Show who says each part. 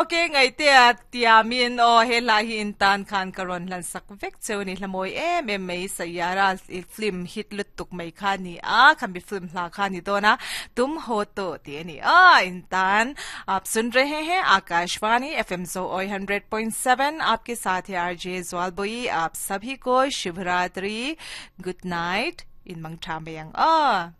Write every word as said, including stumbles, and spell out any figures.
Speaker 1: ke ngai te tiamin o hela hi intan khan karon lan sak vek cheu ni hlamoi em em mei sayara film hit lutuk mai khani a khan bi film hla khani dona तुम हो तो तियनी आ इंसान आप सुन रहे हैं Akashvani FM जो one hundred point seven आपके साथ है आरजे ज्वालबोई आप सभी को शुभ रात्रि गुड नाइट इन मंगठा में आ